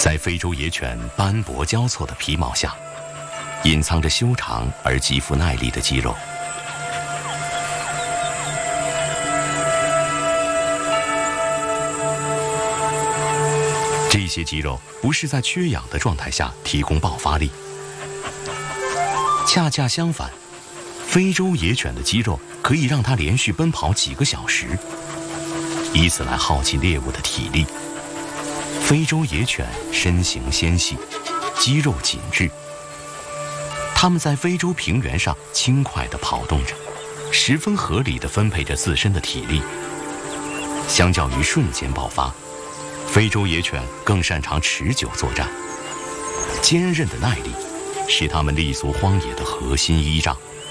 在非洲野犬斑驳交错的皮毛下，隐藏着修长而极富耐力的肌肉。这些肌肉不是在缺氧的状态下提供爆发力，恰恰相反，非洲野犬的肌肉可以让它连续奔跑几个小时，以此来耗尽猎物的体力。非洲野犬身形纤细，肌肉紧致，它们在非洲平原上轻快地跑动着，十分合理地分配着自身的体力。相较于瞬间爆发，非洲野犬更擅长持久作战，坚韧的耐力是它们立足荒野的核心依仗。